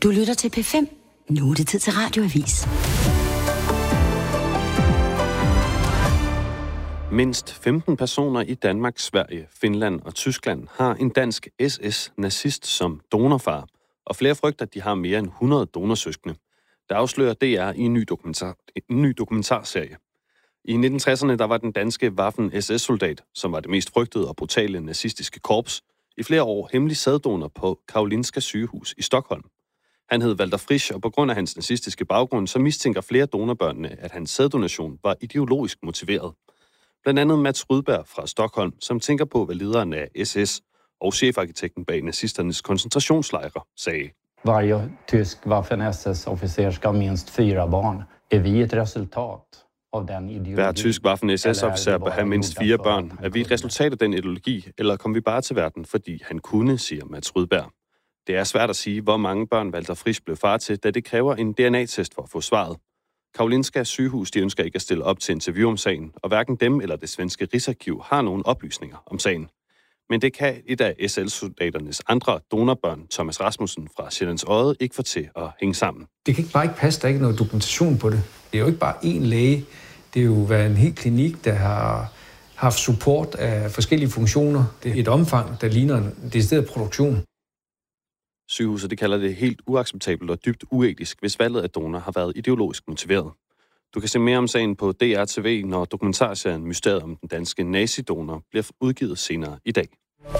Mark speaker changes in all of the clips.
Speaker 1: Du lytter til P5. Nu er det tid til Radioavis.
Speaker 2: Mindst 15 personer i Danmark, Sverige, Finland og Tyskland har en dansk SS-nazist som donorfar, og flere frygter, at de har mere end 100 donorsøskende. Der afslører DR i en ny dokumentarserie. I 1960'erne der var den danske Waffen-SS-soldat, som var det mest frygtede og brutale nazistiske korps, i flere år hemmelig sæddonor på Karolinska sygehus i Stockholm. Han hed Walter Frisch, og på grund af hans nazistiske baggrund, så mistænker flere donorbørnene, at hans sæddonation var ideologisk motiveret. Blandt andet Mats Rydberg fra Stockholm, som tænker på, hvad lederen af SS og chefarkitekten bag nazisternes koncentrationslejre sagde.
Speaker 3: Varje tysk Waffen-SS-officer skal have mindst 4 barn. Er vi et resultat af den ideologi?
Speaker 2: Hver tysk Waffen-SS-officer bør have mindst 4 børn. Er vi et resultat af den ideologi, eller kom vi bare til verden, fordi han kunne, siger Mats Rydberg. Det er svært at sige, hvor mange børn Walter Frisch blev far til, da det kræver en DNA-test for at få svaret. Karolinska sygehus de ønsker ikke at stille op til interview om sagen, og hverken dem eller det svenske Rigsarkiv har nogen oplysninger om sagen. Men det kan et af SL-soldaternes andre donorbørn, Thomas Rasmussen fra Sjællands Odde, ikke få til at hænge sammen.
Speaker 4: Det kan bare ikke passe, der er ikke noget dokumentation på det. Det er jo ikke bare én læge. Det er jo været en hel klinik, der har haft support af forskellige funktioner. Det er et omfang, der ligner en decideret produktion.
Speaker 2: Sygehuset det kalder det helt uacceptabelt og dybt uetisk, hvis valget af donor har været ideologisk motiveret. Du kan se mere om sagen på DR-TV, når dokumentarserien Mysteriet om den danske nazidonor bliver udgivet senere i dag.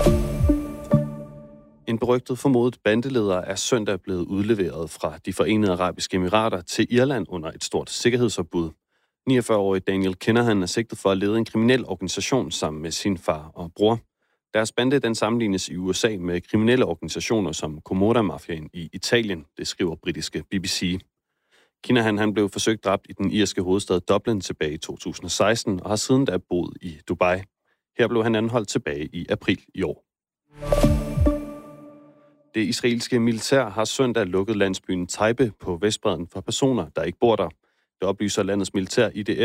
Speaker 2: En berygtet formodet bandeleder er søndag blevet udleveret fra de Forenede Arabiske Emirater til Irland under et stort sikkerhedsopbud. 49-årige Daniel Kinahan er sigtet for at lede en kriminel organisation sammen med sin far og bror. Deres bande den sammenlignes i USA med kriminelle organisationer som Comorra-mafiaen i Italien, det skriver britiske BBC. Kinahan han blev forsøgt dræbt i den irske hovedstad Dublin tilbage i 2016 og har siden da boet i Dubai. Her blev han anholdt tilbage i april i år. Det israelske militær har søndag lukket landsbyen Taibe på Vestbredden for personer, der ikke bor der. Det oplyser landets militær IDF